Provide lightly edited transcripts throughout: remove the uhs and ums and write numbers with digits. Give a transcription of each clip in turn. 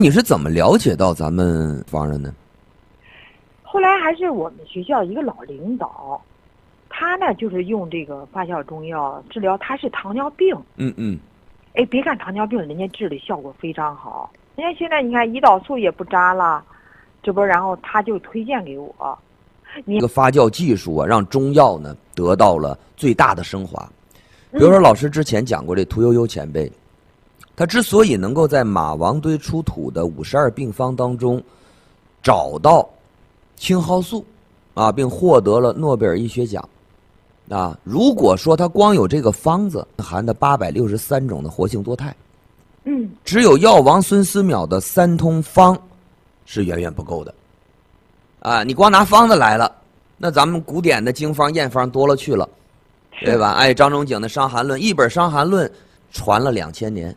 你是怎么了解到咱们方的呢？ 后来还是我们学校一个老领导，他呢就是用这个发酵中药治疗，他是糖尿病。哎，别看糖尿病，人家治的效果非常好。人家现在你看胰岛素也不扎了，这不，然后他就推荐给我。 这个发酵技术啊，让中药呢得到了最大的升华。比如说，老师之前讲过，这屠呦呦前辈，他之所以能够在马王堆出土的52病方当中找到青蒿素啊，并获得了诺贝尔医学奖啊。如果说他光有这个方子含的863种的活性多肽，只有药王孙思邈的三通方是远远不够的啊。你光拿方子来了，那咱们古典的经方验方多了去了，对吧？哎，张仲景的《伤寒论》，一本《伤寒论》传了2000年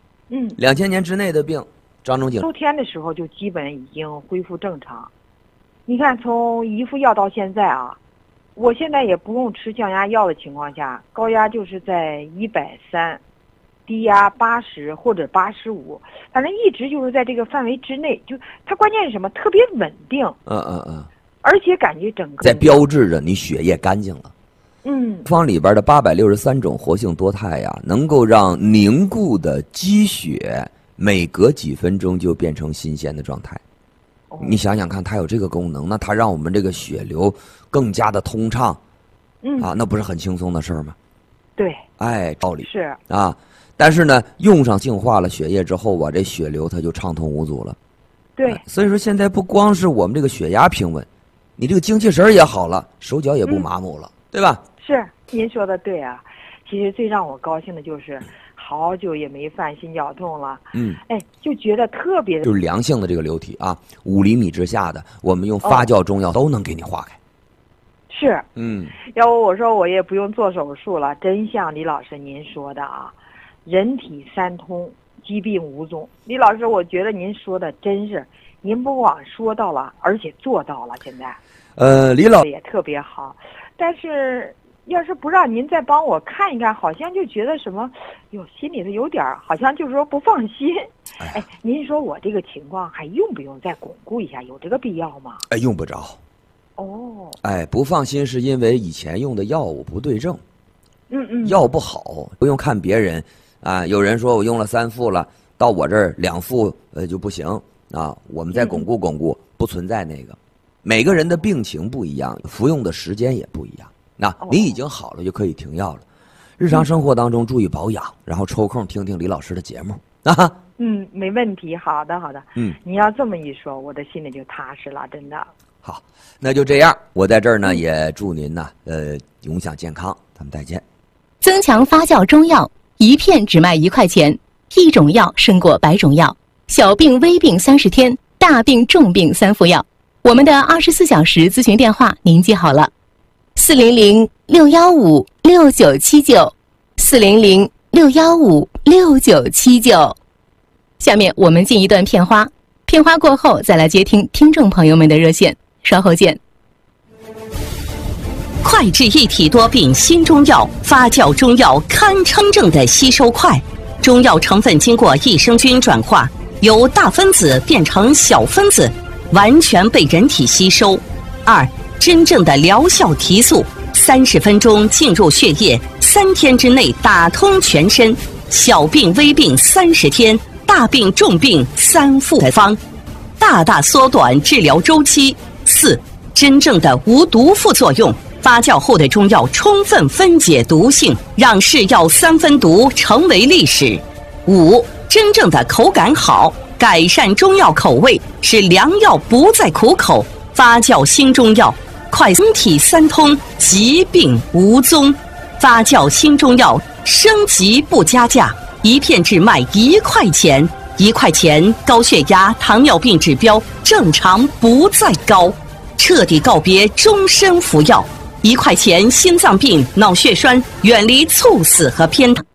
，2000年之内的病，张仲景秋天的时候就基本已经恢复正常。你看，从一副药到现在啊，我现在也不用吃降压药的情况下，高压就是在130，低压80或者85，反正一直就是在这个范围之内。就它关键是什么？特别稳定。而且感觉整个在标志着你血液干净了。方里边的863种活性多肽呀，能够让凝固的积血每隔几分钟就变成新鲜的状态。你想想看，它有这个功能，那它让我们这个血流更加的通畅，那不是很轻松的事儿吗？ 对， 哎，道理是啊。但是呢，用上净化了血液之后啊，这血流它就畅通无阻了。 对， 所以说现在不光是我们这个血压平稳，你这个精气神也好了，手脚也不麻木了，对吧？ 是，您说的对啊。其实最让我高兴的就是好久也没犯心绞痛了。哎，就觉得特别就是良性的这个流体啊，5厘米之下的，我们用发酵中药都能给你化开。 是，要不我说我也不用做手术了，真像李老师您说的啊，人体三通，疾病无踪。李老师，我觉得您说的真是，您不光说到了，而且做到了。现在， 李老也特别好，但是要是不让您再帮我看一看，好像就觉得什么，心里头有点好像就是说不放心。哎，您说我这个情况还用不用再巩固一下？有这个必要吗？ 哎，用不着。不放心是因为以前用的药物不对症，药不好，不用看别人啊。有人说我用了3副了，到我这儿2副就不行啊。我们再巩固巩固，不存在那个。每个人的病情不一样，服用的时间也不一样。那你已经好了就可以停药了。日常生活当中注意保养，然后抽空听听李老师的节目啊。 没问题，好的。你要这么一说，我的心里就踏实了，真的。 好，那就这样。我在这儿呢，也祝您呢，永享健康。咱们再见。 增强发酵中药，一片只卖1块钱，一种药胜过100种药。小病微病30天，大病重病3副药。我们的24小时咨询电话您记好了：400-615-6979，400-615-6979。下面我们进一段片花，片花过后再来接听听众朋友们的热线，稍后见。 快治一体多病新中药，发酵中药堪称正的吸收快。中药成分经过益生菌转化，由大分子变成小分子，完全被人体吸收。2、真正的疗效提速，30分钟进入血液，3天之内打通全身。小病微病30天，大病重病3副方，大大缩短治疗周期。4、真正的无毒副作用，发酵后的中药充分分解毒性，让是药3分毒成为历史。5、真正的口感好，改善中药口味，使良药不再苦口。发酵新中药，快身体3通，疾病无踪。发酵新中药，升级不加价，一片只卖1块钱。1块钱，高血压、糖尿病指标正常不再高，彻底告别终身服药。1块钱，心脏病、脑血栓远离猝死和偏瘫。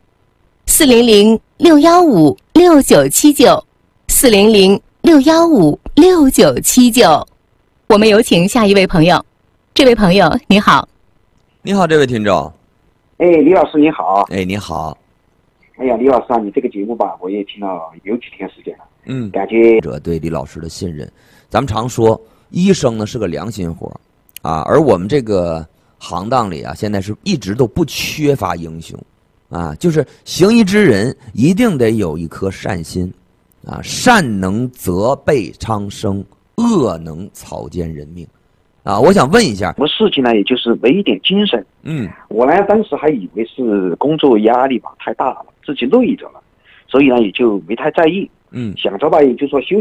400-615-6979，400-615-6979。我们有请下一位朋友。这位朋友你好。 你好，这位听众。 李老师你好。 你好。 哎呀，李老师啊，你这个节目吧，我也听了有几天时间了。 感觉者对李老师的信任。咱们常说，医生呢是个良心活啊，而我们这个行当里啊，现在是一直都不缺乏英雄啊，就是行医之人一定得有一颗善心啊，善能责备苍生，恶能草菅人命啊。我想问一下， 我事情呢，也就是为一点精神。我呢当时还以为是工作压力吧太大了，自己累着了，所以呢也就没太在意。想着吧，也就说休